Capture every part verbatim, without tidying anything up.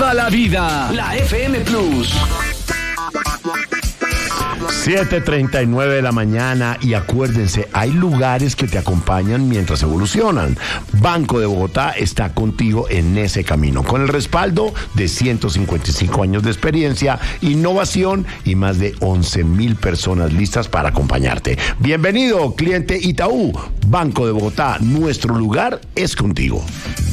Viva la vida, la F M Plus. siete treinta y nueve de la mañana y acuérdense, hay lugares que te acompañan mientras evolucionan. Banco de Bogotá está contigo en ese camino, con el respaldo de ciento cincuenta y cinco años de experiencia, innovación y más de once mil personas listas para acompañarte. Bienvenido, cliente Itaú. Banco de Bogotá, nuestro lugar es contigo.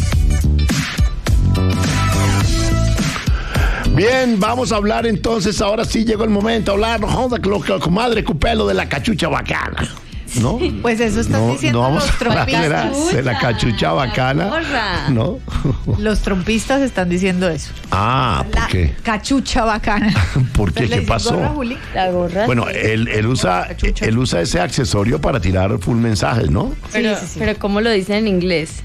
Bien, vamos a hablar entonces, ahora sí llegó el momento, hablar, joda, comadre Cupelo, de la cachucha bacana, ¿no? Pues eso están no, diciendo no vamos los trompistas. a hablar de la cachucha bacana, ¿no? Los trompistas están diciendo eso. Ah, ¿por la qué? Cachucha bacana. ¿Por qué? ¿Qué pasó? Gorra, Juli? La gorra. Bueno, él, él usa él usa ese accesorio para tirar full mensajes, ¿no? Pero, sí, sí, sí. pero ¿cómo lo dicen en inglés?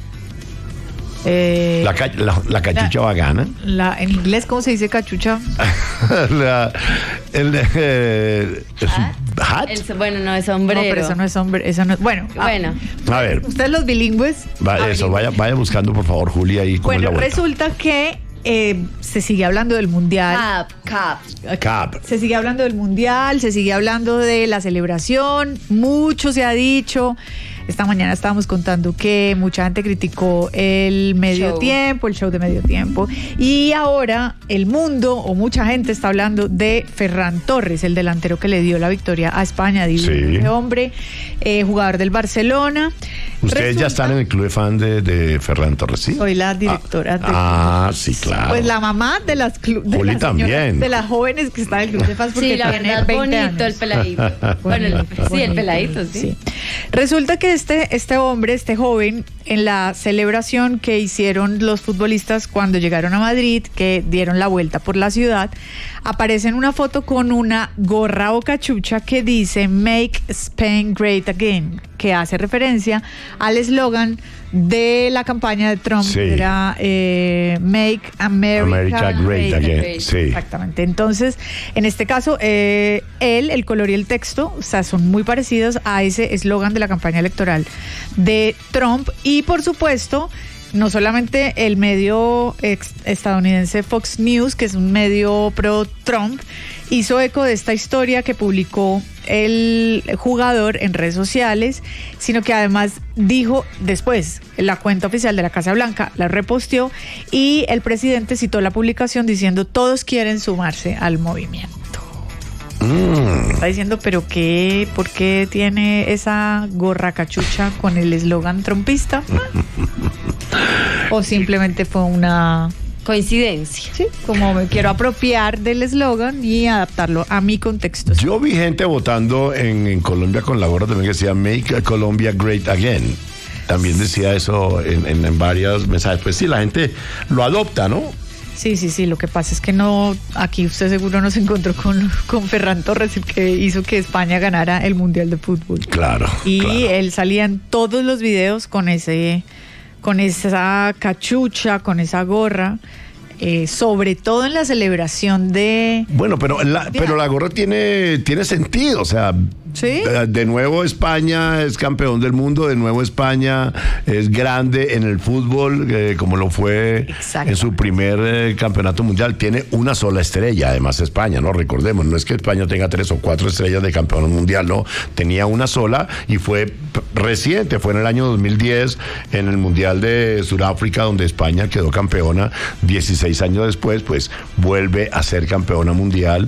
Eh, La, ca- la, la cachucha la- bacana. la, en inglés, ¿cómo se dice cachucha? la, el, eh, hat. El- bueno, no, es No, sombrero. pero eso no es hombre, eso no es. Bueno, Bueno, A ver, ustedes los bilingües. va- eso, averigüen. vaya, vaya buscando por favor, Julia, ahí cómo es Bueno, la vuelta. resulta que eh, se sigue hablando del mundial. cap, cap. Cap. Se sigue hablando del mundial, se sigue hablando de la celebración, mucho se ha dicho. Esta mañana estábamos contando que mucha gente criticó el medio Show. tiempo, el show de medio tiempo. Y ahora el mundo, o mucha gente está hablando de Ferran Torres, el delantero que le dio la victoria a España. Divino Sí. ese hombre, eh, jugador del Barcelona. Ustedes Resulta- ya están en el club de fan de, de Ferran Torres, ¿sí? Soy la directora. del- Ah, sí, claro. Pues la mamá de las, clu- de, Juli las señoras- también. de las jóvenes que están en el club de fans porque Sí, la tiene verdad, veinte bonito años. el peladito. Bueno, el- sí, el Bonito, peladito, sí. sí. Resulta que este, este hombre, este joven, en la celebración que hicieron los futbolistas cuando llegaron a Madrid, que dieron la vuelta por la ciudad, aparece en una foto con una gorra o cachucha que dice Make Spain Great Again, que hace referencia al eslogan de la campaña de Trump, Sí. que era eh, Make America, America Great Again. Again. Sí. Exactamente. Entonces, en este caso, eh, él, el color y el texto, o sea, son muy parecidos a ese eslogan de la campaña electoral de Trump. Y, por supuesto, no solamente el medio ex- estadounidense Fox News, que es un medio pro-Trump, hizo eco de esta historia que publicó el jugador en redes sociales, sino que además dijo después, la cuenta oficial de la Casa Blanca la reposteó y el presidente citó la publicación diciendo todos quieren sumarse al movimiento. Mm. Está diciendo, pero qué, ¿por qué tiene esa gorra cachucha con el eslogan trumpista? ¿O simplemente fue una... Coincidencia. Sí, como me quiero apropiar del eslogan y adaptarlo a mi contexto? Yo vi gente votando en, en Colombia con la gorra también que decía Make Colombia Great Again. También decía eso en, en, en varios mensajes. Pues sí, la gente lo adopta, ¿no? Sí, sí, sí, lo que pasa es que no, aquí usted seguro no se encontró con, con Ferran Torres, el que hizo que España ganara el Mundial de Fútbol. Claro. Y claro. él salía en todos los videos con ese, con esa cachucha, con esa gorra, eh, sobre todo en la celebración de... Bueno, pero la, pero la gorra tiene, tiene sentido, o sea, ¿Sí? de, de nuevo España es campeón del mundo, de nuevo España es grande en el fútbol, eh, como lo fue Exacto. en su primer eh, campeonato mundial. Tiene una sola estrella, además España, ¿no? Recordemos, no es que España tenga tres o cuatro estrellas de campeón mundial, no, tenía una sola y fue p- reciente, fue en el año dos mil diez en el Mundial de Sudáfrica, donde España quedó campeona. dieciséis años después, pues vuelve a ser campeona mundial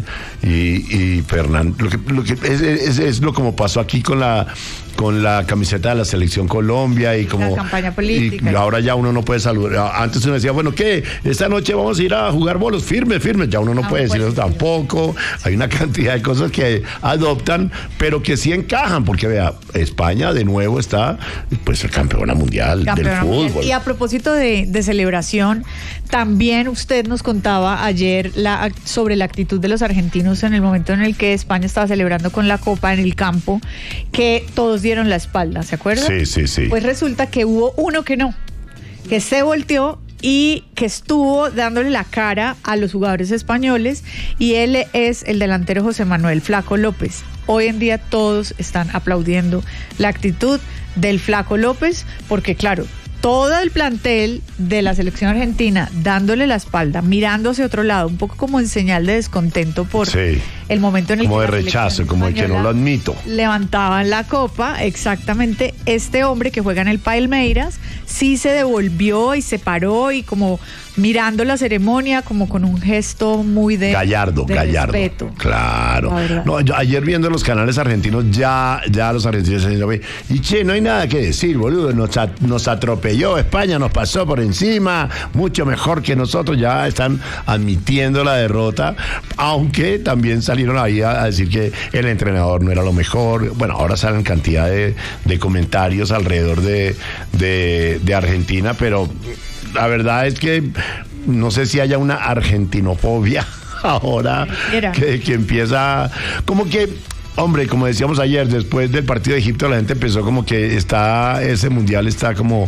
y, y Fernán, lo que, lo que es, es, es lo como pasó aquí con la con la camiseta de la Selección Colombia y como La campaña política. y ahora ya uno no puede saludar. Antes uno decía, bueno, ¿qué? Esta noche vamos a ir a jugar bolos, firme, firme. Ya uno no Ah, puede decir pues, eso sí. tampoco. Hay una cantidad de cosas que adoptan, pero que sí encajan, porque vea, España de nuevo está pues el campeona mundial Campeona del mundial. fútbol. Y a propósito de, de celebración, también usted nos contaba ayer la, sobre la actitud de los argentinos en el momento en el que España estaba celebrando con la Copa en el campo, que todos dieron la espalda, ¿se acuerdan? Sí, sí, sí. Pues resulta que hubo uno que no, que se volteó y que estuvo dándole la cara a los jugadores españoles, y él es el delantero José Manuel Flaco López. Hoy en día todos están aplaudiendo la actitud del Flaco López, porque claro, todo el plantel de la selección argentina dándole la espalda, mirándose a otro lado, un poco como en señal de descontento por Sí. el momento en el Como que de la rechazo, selección como de que no española lo admito. levantaban la copa. Exactamente, este hombre que juega en el Palmeiras sí se devolvió y se paró y como mirando la ceremonia, como con un gesto muy de Gallardo, de Gallardo. respeto. Claro. La verdad. No, yo ayer viendo los canales argentinos, ya, ya los argentinos se dicen, y che, no hay nada que decir, boludo, nos, a- nos atropelló, España nos pasó por encima, mucho mejor que nosotros, ya están admitiendo la derrota, aunque también salieron ahí a, a decir que el entrenador no era lo mejor. Bueno, ahora salen cantidad de, de comentarios alrededor de, de, de Argentina, pero la verdad es que no sé si haya una argentinofobia ahora Era. que, que empieza como que, hombre, como decíamos ayer, después del partido de Egipto la gente empezó como que está, ese mundial está como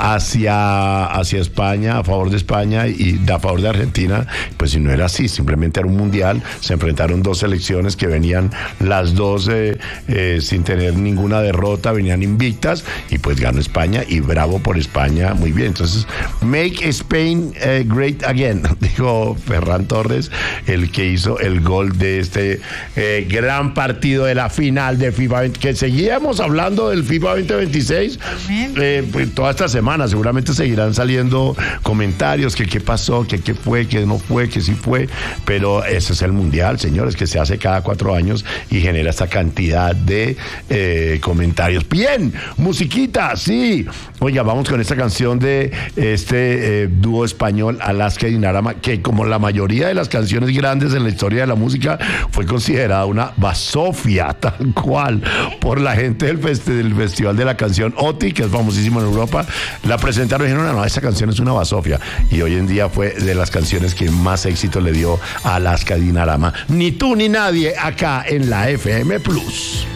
hacia, hacia España, a favor de España y a favor de Argentina. Pues si no era así, simplemente era un mundial, se enfrentaron dos selecciones que venían las dos eh, eh, sin tener ninguna derrota, venían invictas y pues ganó España y bravo por España, muy bien. Entonces, make Spain eh, great again, dijo Ferran Torres, el que hizo el gol de este eh, gran partido de la final de FIFA veinte, que seguíamos hablando del FIFA veinte veintiséis eh, pues, toda esta semana. Seguramente seguirán saliendo comentarios que qué pasó, que qué fue, que no fue, que sí fue, pero ese es el mundial, señores, que se hace cada cuatro años y genera esta cantidad de eh, comentarios. Bien, musiquita, sí. Oiga, vamos con esta canción de este eh, dúo español Alaska y Dinarama, que como la mayoría de las canciones grandes en la historia de la música fue considerada una basofia, tal cual, por la gente del, festi- del Festival de la Canción O T I, que es famosísimo en Europa. La presentaron y dijeron, no, no, esa canción es una basofia. Y hoy en día fue de las canciones que más éxito le dio a Alaska y Dinarama. Ni tú ni nadie acá en la F M Plus.